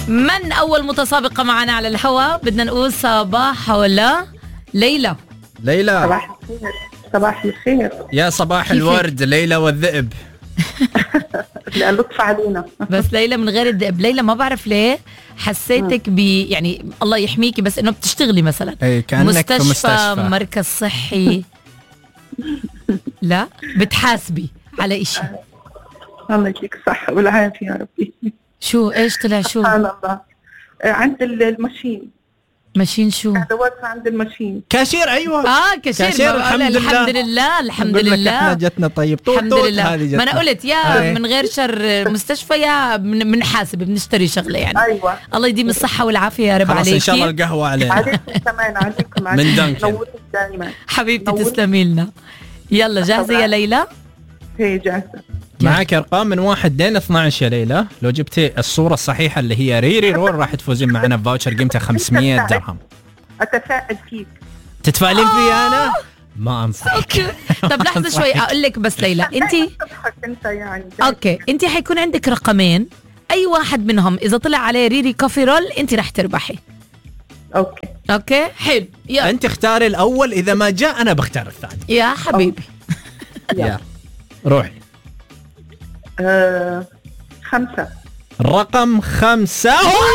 من أول متسابقة معنا على الهواء؟ بدنا نقول صباح ولا ليلى؟ ليلى. صباح الخير. صباح الخير. يا صباح الورد ليلى والذئب. لا لطف علينا. بس ليلى من غير الذئب. ليلى ما بعرف ليه حسيتك يعني الله يحميكي، بس انه بتشتغلي مثلا كأنك في مستشفى، مركز صحي. لا بتحاسبي على إشي. الله يديك الصحة والعافية يا ربي. شو ايش طلع؟ شو سبحان الله. عند الماشين. ماشين شو؟ هذا واقفة عند الماشين. كاشير. ايوه كاشير. الحمد لله الحمد لله. احنا جتنا طيب. الحمد لله. ما انا قلت يا من غير شر مستشفى يا بنحاسب بنشتري شغله يعني. ايوه الله يديم الصحه والعافيه يا رب عليك. ان شاء الله القهوه علينا. عليكم كمان. عليكم من دنكن دائما حبيبتي تسلمي لنا. يلا جاهزه يا ليلى؟ هي جاهزه. معك ارقام من 1 لين 12 يا ليلى. لو جبتي الصوره الصحيحه اللي هي ريري رول راح تفوزين معنا بفاوتشر قيمته 500 درهم. اتفائل فيك. تتفائلين في انا؟ ما انصح. طب لحظه شوي اقول لك بس ليلى انت يعني اوكي انت حيكون عندك رقمين، اي واحد منهم اذا طلع عليه ريري كوفي رول انت راح تربحي. اوكي حلو. يلا انت اختاري الاول، اذا ما جاء انا بختار الثاني يا حبيبي. يلا روحي. 5. رقم 5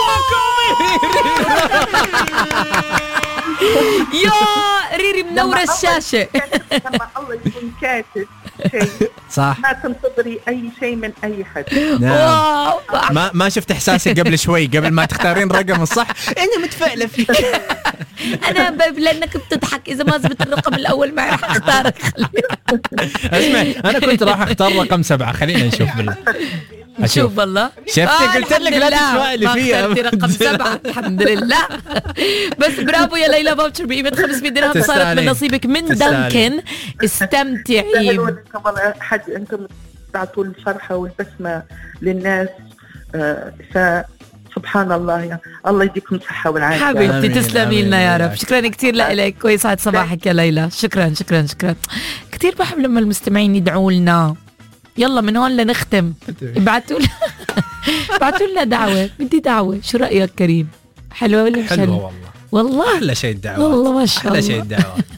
يا ريري منورة الشاشة. لما الله يكون كاتب شيء صح، ما تنتظري أي شيء من أي حد. واو. ما شفت إحساسك قبل شوي قبل ما تختارين رقم الصح؟ أنا متفائلة فيك. أنا لأنك بتضحك. إذا ما زبط الرقم الأول معي راح أختارك. اسمعي أنا كنت راح أختار رقم 7. خلينا نشوف بالله. شوف والله شفتي قلت لك لا تسوالي فيها. اخترتي رقم 7 الحمد لله. بس برافو يا ليلى، فاوتشر بقيمة 500 درهم صارت من نصيبك من دانكن. استمتعي. حد انتم تعطوا الفرحة والبسمة للناس. سبحان الله. يا الله يديكم صحة والعافية حبيبتي. تسلمي لنا يا رب. شكرا كثير لك ويسعد صباحك يا ليلى. شكرا كثير بحب لما المستمعين يدعوا لنا. يلا من هون لنختم ابعتوا لنا دعوة. بدي دعوة. شو رأيك كريم؟ حلوة ولا مش حلوة؟ والله والله أحلى شيء الدعوة. والله ما شاء الله أحلى شيء الدعوة.